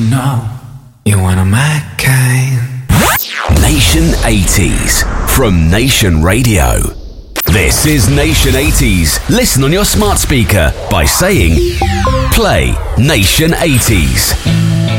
know you're one of my kind. Nation 80s from Nation Radio. This is Nation 80s. Listen on your smart speaker by saying, play Nation 80s.